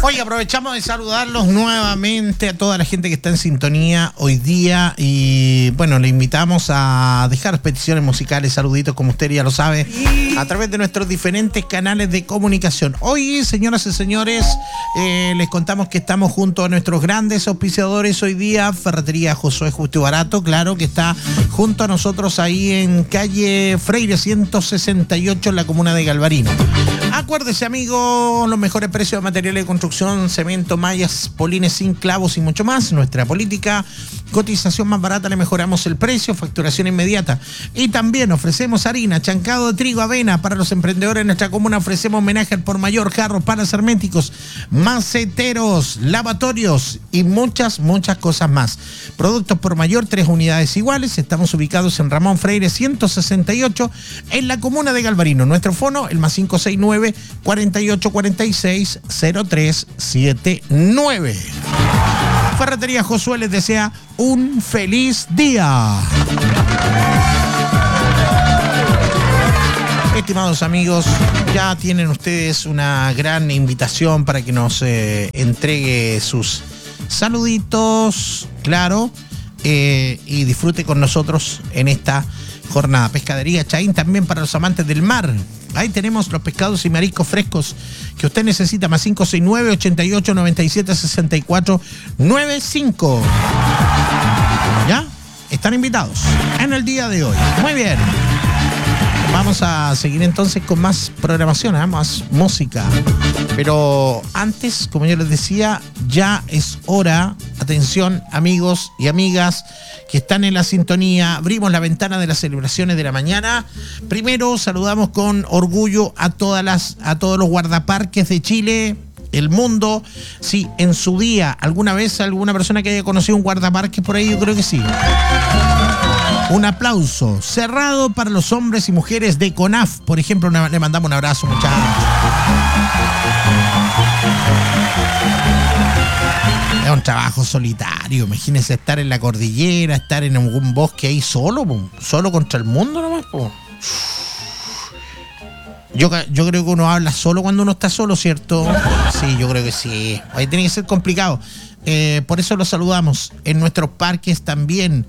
Hoy aprovechamos de saludarlos nuevamente a toda la gente que está en sintonía hoy día y bueno, le invitamos a dejar peticiones musicales, saluditos como usted ya lo sabe, a través de nuestros diferentes canales de comunicación. Hoy, señoras y señores, les contamos que estamos junto a nuestros grandes auspiciadores hoy día, Ferretería Josué Justo y Barato, claro que está junto a nosotros ahí en calle Freire 168 en la comuna de Galvarino. Acuérdese, amigos, los mejores precios de materiales de construcción, cemento, mallas, polines sin clavos y mucho más. Nuestra política, cotización más barata, le mejoramos el precio, facturación inmediata. Y también ofrecemos harina, chancado de trigo, avena. Para los emprendedores de nuestra comuna ofrecemos homenaje al por mayor, jarros, palas herméticos, maceteros, lavatorios y muchas cosas más. Productos por mayor, 3 unidades iguales. Estamos ubicados en Ramón Freire 168 en la comuna de Galvarino. Nuestro fono, el más 569 4846 0379. Ferretería Josué les desea un feliz día. Estimados amigos, ya tienen ustedes una gran invitación para que nos entregue sus saluditos, claro, y disfrute con nosotros en esta jornada. Pescadería Chaín, también para los amantes del mar. Ahí tenemos los pescados y mariscos frescos que usted necesita, más 569 88 97 64 95. ¿Ya? Están invitados en el día de hoy. Muy bien. Vamos a seguir entonces con más programación, más música. Pero antes, como yo les decía, ya es hora. Atención, amigos y amigas que están en la sintonía. Abrimos la ventana de las celebraciones de la mañana. Primero saludamos con orgullo a todos los guardaparques de Chile, el mundo. Sí, en su día, alguna vez alguna persona que haya conocido un guardaparques por ahí, yo creo que sí. Un aplauso cerrado para los hombres y mujeres de CONAF. Por ejemplo, le mandamos un abrazo, muchachos. Es un trabajo solitario. Imagínense estar en la cordillera, estar en algún bosque ahí solo contra el mundo nomás. Yo creo que uno habla solo cuando uno está solo, ¿cierto? Sí, yo creo que sí. Ahí tiene que ser complicado. Por eso los saludamos. En nuestros parques también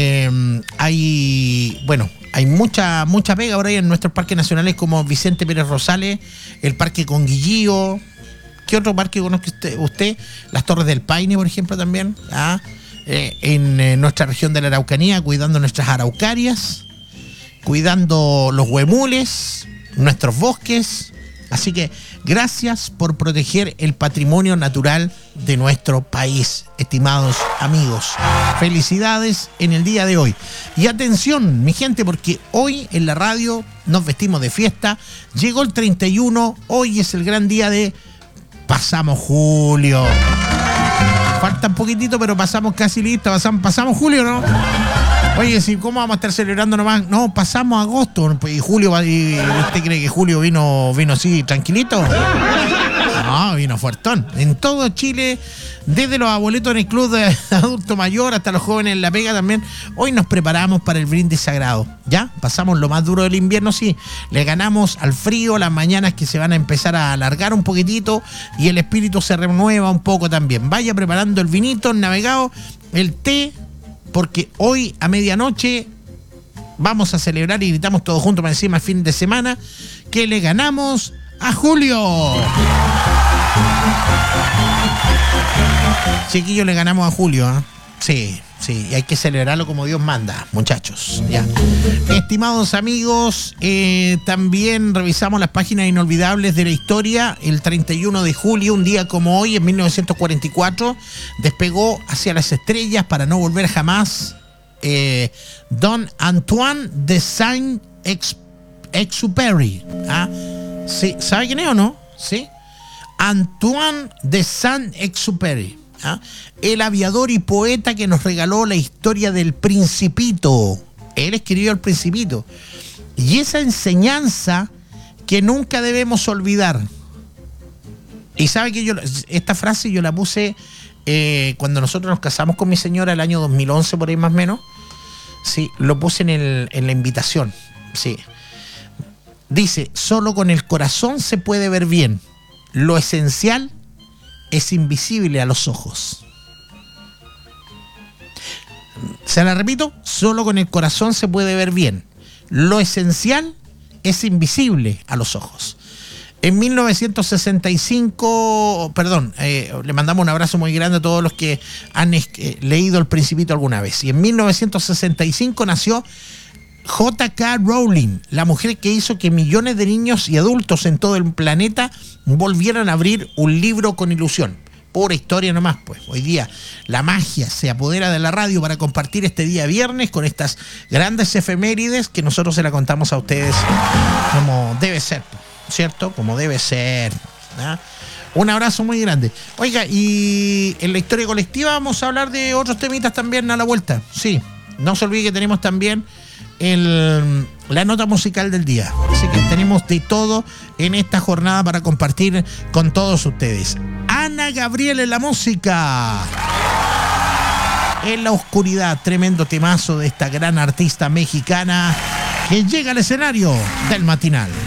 hay mucha pega ahora en nuestros parques nacionales como Vicente Pérez Rosales, el Parque Conguillío. ¿Qué otro parque conoce usted? Las Torres del Paine, por ejemplo, también. En nuestra región de la Araucanía, cuidando nuestras araucarias, cuidando los huemules, nuestros bosques. Así que gracias por proteger el patrimonio natural de nuestro país, estimados amigos. Felicidades en el día de hoy. Y atención, mi gente, porque hoy en la radio nos vestimos de fiesta. Llegó el 31, hoy es el gran día de pasamos julio. Falta un poquitito, pero pasamos casi listo. Pasamos julio, ¿no? Oye, ¿cómo vamos a estar celebrando nomás? No, pasamos agosto. ¿Y julio? ¿Usted cree que julio vino así tranquilito? No, vino fuertón. En todo Chile, desde los abuelitos en el club de adulto mayor hasta los jóvenes en la pega también, hoy nos preparamos para el brindis sagrado. ¿Ya? Pasamos lo más duro del invierno, sí. Le ganamos al frío, las mañanas que se van a empezar a alargar un poquitito y el espíritu se renueva un poco también. Vaya preparando el vinito, el navegado, el té, porque hoy a medianoche vamos a celebrar y gritamos todos juntos para encima el fin de semana que le ganamos a Julio. Chiquillos, le ganamos a Julio, ¿eh? Sí, y hay que celebrarlo como Dios manda, muchachos. Ya. Estimados amigos, también revisamos las páginas inolvidables de la historia. El 31 de julio, un día como hoy, en 1944, despegó hacia las estrellas para no volver jamás Don Antoine de Saint-Exupéry. Sí, ¿sabe quién es o no? Sí. Antoine de Saint-Exupéry. El aviador y poeta que nos regaló la historia del Principito. Él escribió El Principito. Y esa enseñanza que nunca debemos olvidar. Y sabe que esta frase yo la puse cuando nosotros nos casamos con mi señora el año 2011, por ahí más o menos. Sí, lo puse en la invitación. Sí. Dice, solo con el corazón se puede ver bien. Lo esencial es invisible a los ojos. Se la repito, solo con el corazón se puede ver bien. Lo esencial es invisible a los ojos. En 1965, le mandamos un abrazo muy grande a todos los que han leído El Principito alguna vez. Y en 1965 nació J.K. Rowling, la mujer que hizo que millones de niños y adultos en todo el planeta volvieran a abrir un libro con ilusión. Pura historia nomás, pues. Hoy día la magia se apodera de la radio para compartir este día viernes con estas grandes efemérides que nosotros se la contamos a ustedes como debe ser, ¿cierto? Como debe ser, ¿no? Un abrazo muy grande. Oiga, y en la historia colectiva vamos a hablar de otros temitas también a la vuelta. Sí, no se olvide que tenemos también la nota musical del día. Así que tenemos de todo en esta jornada para compartir con todos ustedes. Ana Gabriel en la música. En la oscuridad, tremendo temazo de esta gran artista mexicana que llega al escenario del matinal.